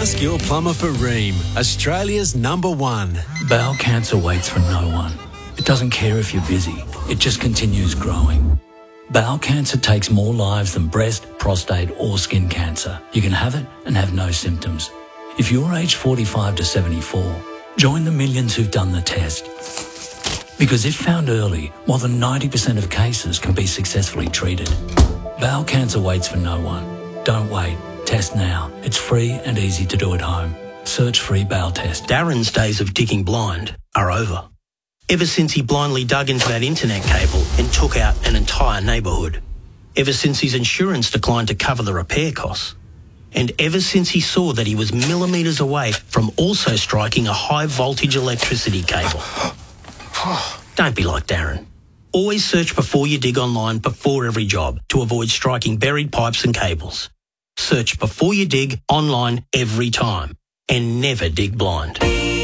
Ask your plumber for Rheem, Australia's #1. Bowel cancer waits for no one. It doesn't care if you're busy. It just continues growing. Bowel cancer takes more lives than breast, prostate or skin cancer. You can have it and have no symptoms. If you're aged 45 to 74, join the millions who've done the test. Because if found early, more than 90% of cases can be successfully treated. Bowel cancer waits for no one. Don't wait. Test now. It's free and easy to do at home. Search free bowel test. Darren's days of digging blind are over. Ever since he blindly dug into that internet cable and took out an entire neighbourhood. Ever since his insurance declined to cover the repair costs. And ever since he saw that he was millimetres away from also striking a high voltage electricity cable. Don't be like Darren. Always search before you dig online before every job to avoid striking buried pipes and cables. Search before you dig online every time and never dig blind.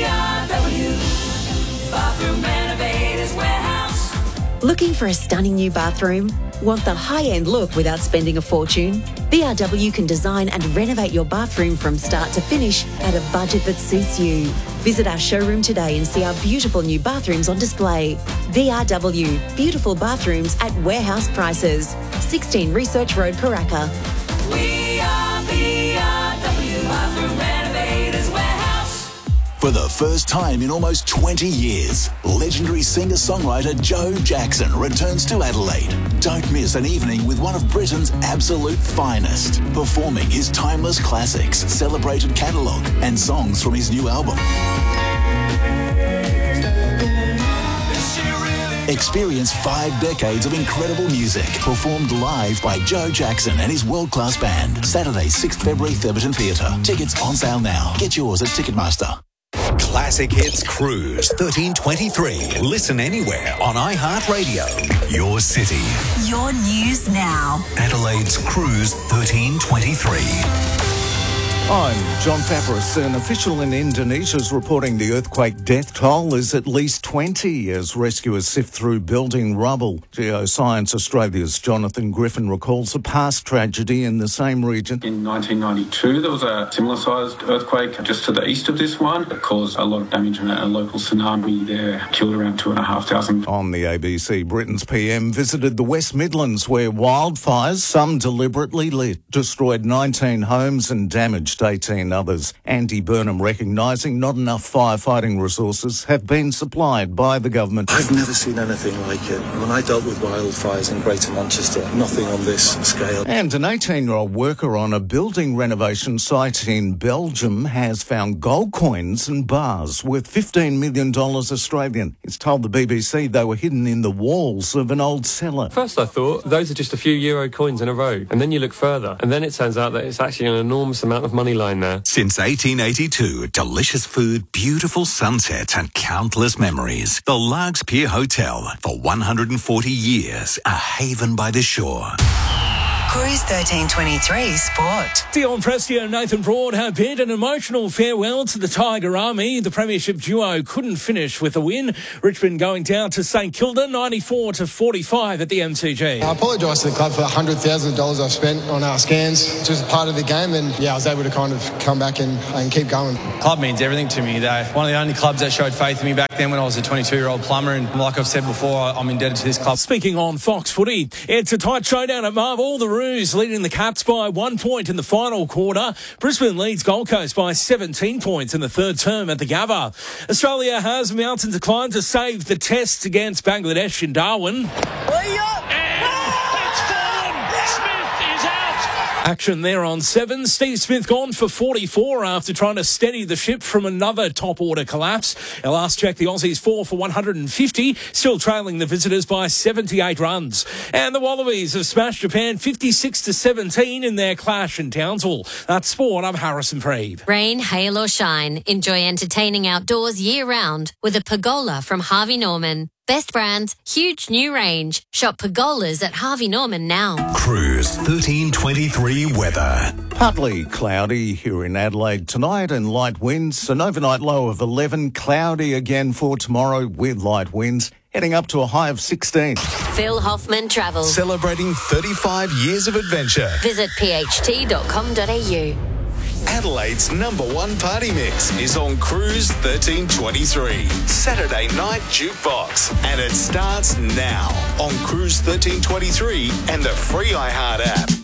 Looking for a stunning new bathroom? Want the high-end look without spending a fortune? BRW can design and renovate your bathroom from start to finish at a budget that suits you. Visit our showroom today and see our beautiful new bathrooms on display. BRW, beautiful bathrooms at warehouse prices. 16 Research Road, Paraka. We are BRW Bathroom Renovators Warehouse. For the first time in almost 20 years, legendary singer-songwriter Joe Jackson returns to Adelaide. Don't miss an evening with one of Britain's absolute finest, performing his timeless classics, celebrated catalogue, and songs from his new album. Experience 5 decades of incredible music performed live by Joe Jackson and his world-class band. Saturday, 6th February, Theberton Theatre. Tickets on sale now. Get yours at Ticketmaster. Classic Hits Cruise 1323. Listen anywhere on iHeartRadio. Your city. Your news now. Adelaide's Cruise 1323. I'm John Fabris. An official in Indonesia is reporting the earthquake death toll is at least 20 as rescuers sift through building rubble. Geoscience Australia's Jonathan Griffin recalls a past tragedy in the same region. In 1992, there was a similar-sized earthquake just to the east of this one that caused a lot of damage, and a local tsunami there killed around 2,500. On the ABC, Britain's PM visited the West Midlands where wildfires, some deliberately lit, destroyed 19 homes and damaged 18 others. Andy Burnham recognising not enough firefighting resources have been supplied by the government. I've never seen anything like it. When I dealt with wildfires in Greater Manchester, nothing on this scale. And an 18-year-old worker on a building renovation site in Belgium has found gold coins and bars worth $15 million Australian. He's told the BBC they were hidden in the walls of an old cellar. First I thought those are just a few euro coins in a row, and then you look further and then it turns out that it's actually an enormous amount of money lying there. Since 1882, delicious food, beautiful sunsets and countless memories. The Largs Pier Hotel, for 140 years, a haven by the shore. Cruise 1323 Sport. Dion Prestia and Nathan Broad have bid an emotional farewell to the Tiger Army. The premiership duo couldn't finish with a win. Richmond going down to St Kilda 94-45 at the MCG. I apologise to the club for the $100,000 I've spent on our scans. It's just part of the game, and I was able to kind of come back and keep going. Club means everything to me. They're one of the only clubs that showed faith in me back then when I was a 22-year-old plumber, and like I've said before, I'm indebted to this club. Speaking on Fox Footy, it's a tight showdown at Marvel. All the Roos leading the Cats by 1 point in the final quarter. Brisbane leads Gold Coast by 17 points in the third term at the Gabba. Australia has mountain decline to save the test against Bangladesh in Darwin. Action there on 7. Steve Smith gone for 44 after trying to steady the ship from another top-order collapse. Our last check, the Aussies 4 for 150, still trailing the visitors by 78 runs. And the Wallabies have smashed Japan 56-17 in their clash in Townsville. That's sport. I'm Harrison Preeve. Rain, hail or shine, enjoy entertaining outdoors year-round with a pergola from Harvey Norman. Best brands, huge new range. Shop pergolas at Harvey Norman now. Cruise 1323 weather. Partly cloudy here in Adelaide tonight and light winds. An overnight low of 11. Cloudy again for tomorrow with light winds. Heading up to a high of 16. Phil Hoffman Travel. Celebrating 35 years of adventure. Visit pht.com.au. Adelaide's #1 party mix is on Cruise 1323. Saturday Night Jukebox. And it starts now on Cruise 1323 and the free iHeart app.